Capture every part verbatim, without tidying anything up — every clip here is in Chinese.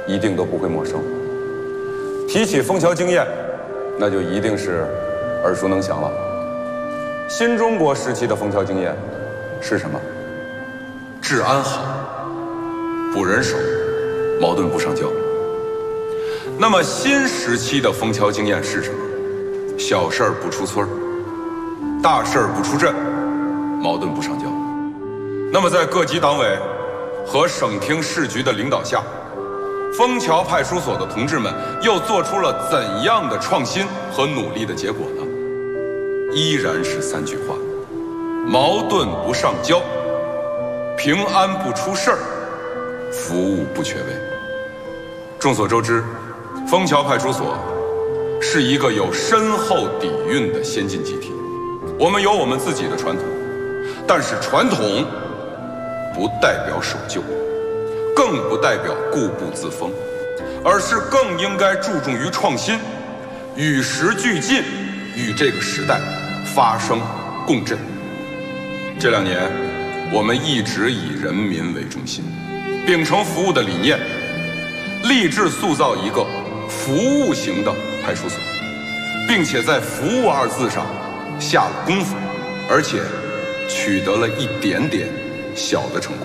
一定都不会陌生。提起枫桥经验，那就一定是耳熟能详了。新中国时期的枫桥经验是什么？治安好，不人手，矛盾不上交。那么新时期的枫桥经验是什么？小事儿不出村儿，大事儿不出镇，矛盾不上交。那么在各级党委和省厅市局的领导下，枫桥派出所的同志们又做出了怎样的创新和努力的结果呢？依然是三句话：矛盾不上交，平安不出事儿，服务不缺位。众所周知，枫桥派出所是一个有深厚底蕴的先进集体。我们有我们自己的传统，但是传统不代表守旧，更不代表固步自封，而是更应该注重于创新，与时俱进，与这个时代发生共振。这两年，我们一直以人民为中心，秉承服务的理念，立志塑造一个服务型的派出所，并且在服务二字上下了功夫，而且取得了一点点小的成果。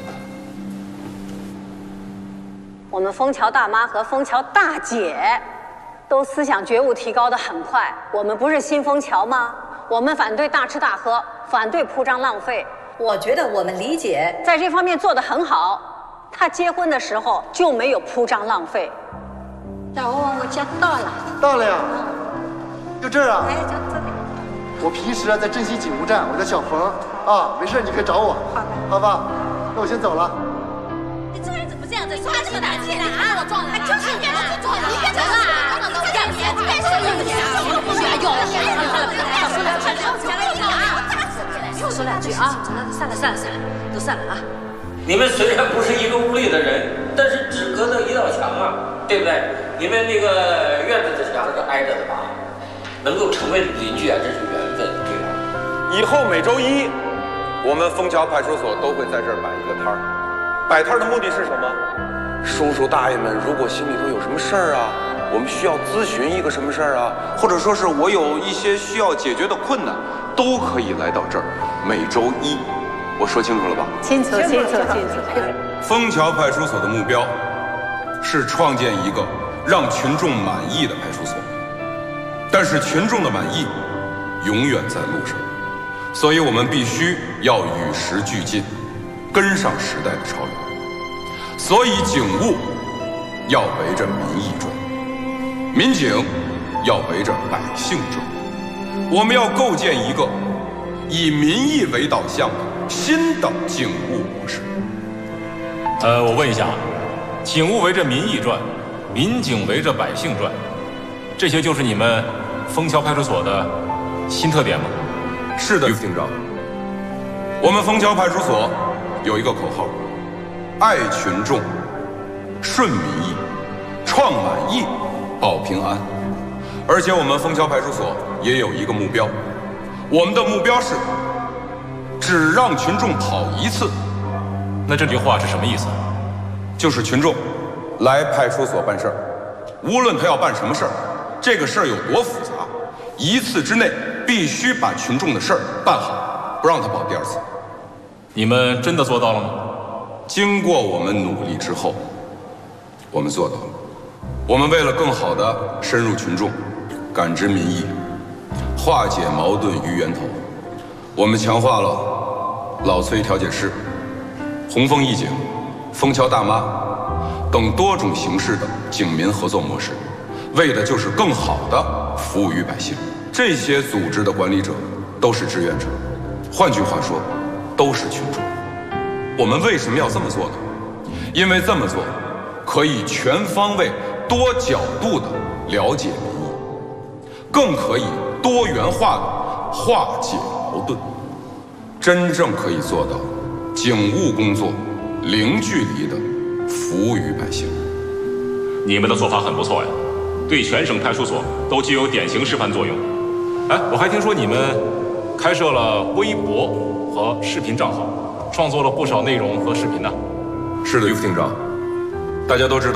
我们枫桥大妈和枫桥大姐都思想觉悟提高得很快。我们不是新枫桥吗？我们反对大吃大喝，反对铺张浪费。 我觉得我们理解在这方面做得很好。他结婚的时候就没有铺张浪费。 大王，我家到了。 到了呀，就这儿啊。 哎，就这里。 我平时啊在镇西警务站，我叫小冯啊，没事你可以找我。 好的， 好吧，那我先走了。 你这人怎么这样子？说这么大气了啊！我撞了，就是你别撞了，你别走了啊！这样子，该是你们家，不许还有，少说两句，讲了一个啊，少说两句啊，算了算了算了，都算了啊。 你们虽然不是一个屋里的人，但是只隔着一道墙啊，对不对？你们那个院子的墙是挨着的吧？能够成为邻居啊，这是缘分，对吧？ 以后每周一，我们枫桥派出所都会在这儿摆一个摊儿。摆摊儿的目的是什么？叔叔大爷们，如果心里头有什么事儿啊，我们需要咨询一个什么事儿啊，或者说是我有一些需要解决的困难，都可以来到这儿。每周一。我说清楚了吧？ 清楚，清楚，清楚。 枫桥派出所的目标是创建一个让群众满意的派出所，但是群众的满意永远在路上，所以我们必须要与时俱进，跟上时代的潮流。所以警务要围着民意转，民警要围着百姓转。我们要构建一个以民意为导向的新的警务模式。 呃，我问一下，警务围着民意转，民警围着百姓转，这些就是你们枫桥派出所的新特点吗？ 是的，于副厅长。我们枫桥派出所有一个口号：爱群众，顺民意，创满意，保平安。而且我们枫桥派出所也有一个目标，我们的目标是只让群众跑一次。 那这句话是什么意思？ 就是群众来派出所办事儿，无论他要办什么事儿，这个事儿有多复杂，一次之内必须把群众的事儿办好，不让他跑第二次。 你们真的做到了吗？ 经过我们努力之后，我们做到了。我们为了更好地深入群众，感知民意，化解矛盾于源头，我们强化了老崔调解室、红枫义警、枫桥大妈等多种形式的警民合作模式，为的就是更好地服务于百姓。这些组织的管理者都是志愿者，换句话说，都是群众。我们为什么要这么做呢？因为这么做可以全方位、多角度地了解民意，更可以多元化地化解矛盾，真正可以做到警务工作零距离地服务于百姓。 你们的做法很不错呀，对全省派出所都具有典型示范作用。哎，我还听说你们开设了微博和视频账号，创作了不少内容和视频呢。 是的，于副厅长，大家都知道。